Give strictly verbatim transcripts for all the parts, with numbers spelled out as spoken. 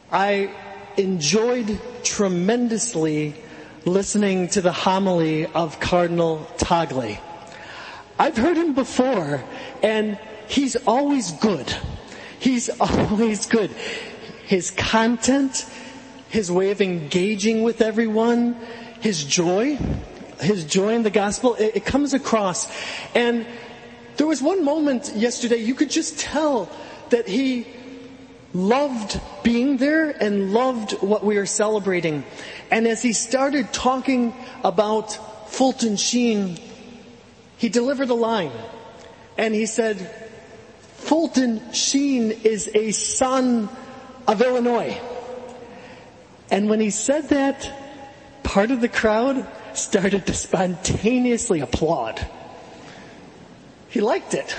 I enjoyed tremendously listening to the homily of Cardinal Tagle. I've heard him before, and he's always good. He's always good. His content, his way of engaging with everyone, his joy, his joy in the gospel, it, it comes across. And there was one moment yesterday, you could just tell that he loved being there and loved what we are celebrating. And as he started talking about Fulton Sheen, he delivered a line. And he said, Fulton Sheen is a son of Illinois. And when he said that, part of the crowd started to spontaneously applaud. He liked it.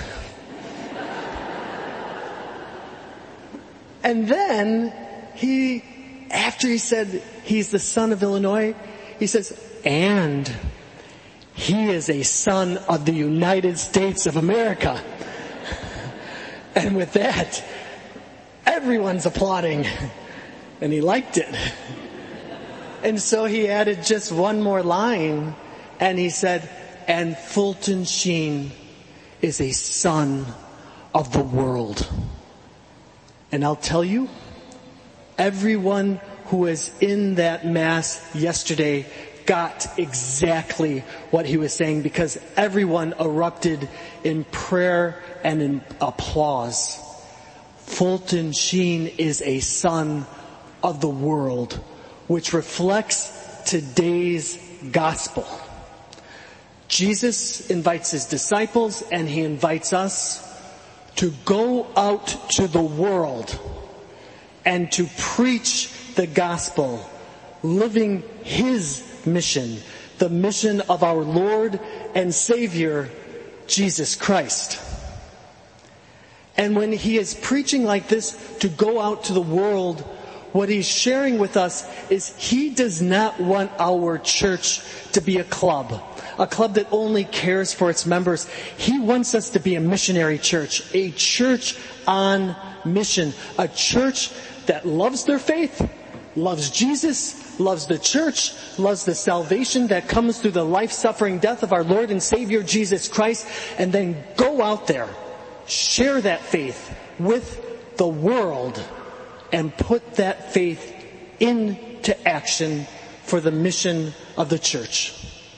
And then he, after he said he's the son of Illinois, he says, and he is a son of the United States of America. And with that, everyone's applauding. And he liked it. And so he added just one more line, and he said, and Fulton Sheen is a son of the world. And I'll tell you, everyone who was in that mass yesterday got exactly what he was saying, because everyone erupted in prayer and in applause. Fulton Sheen is a son of the world, which reflects today's gospel. Jesus invites his disciples, and he invites us to go out to the world and to preach the gospel, living his mission, the mission of our Lord and Savior, Jesus Christ. And when he is preaching like this, to go out to the world, what he's sharing with us is he does not want our church to be a club, a club that only cares for its members. He wants us to be a missionary church, a church on mission, a church that loves their faith, loves Jesus, loves the church, loves the salvation that comes through the life, suffering, death of our Lord and Savior Jesus Christ, and then go out there, share that faith with the world, and put that faith into action for the mission of the church.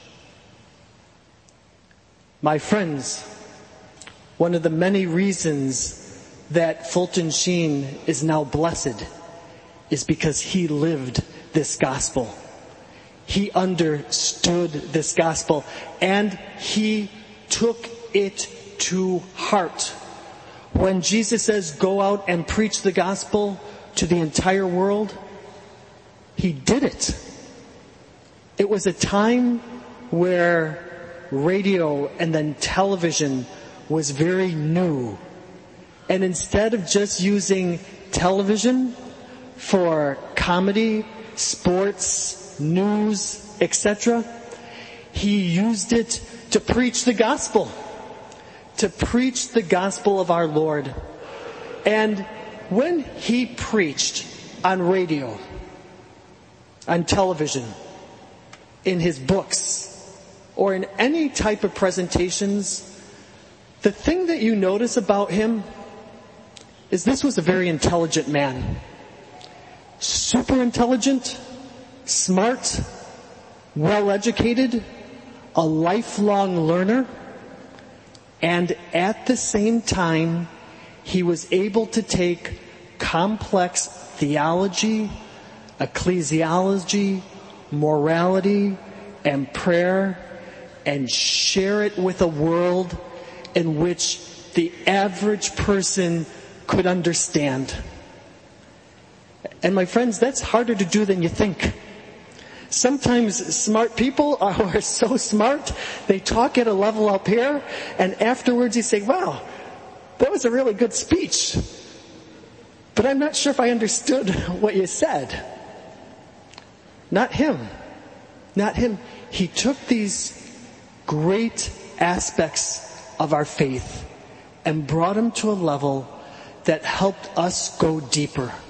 My friends, one of the many reasons that Fulton Sheen is now blessed is because he lived this gospel. He understood this gospel, and he took it to heart. When Jesus says, go out and preach the gospel to the entire world, he did it. It was a time where radio and then television was very new. And instead of just using television for comedy, sports, news, et cetera, he used it to preach the gospel, to preach the gospel of our Lord. And when he preached on radio, on television, in his books, or in any type of presentations, the thing that you notice about him is this was a very intelligent man. Super intelligent, smart, well-educated, a lifelong learner, and at the same time, he was able to take complex theology, ecclesiology, morality, and prayer, and share it with a world in which the average person could understand. And my friends, that's harder to do than you think. Sometimes smart people are so smart, they talk at a level up here, and afterwards you say, wow, that was a really good speech, but I'm not sure if I understood what you said. Not him. Not him. He took these great aspects of our faith and brought them to a level that helped us go deeper.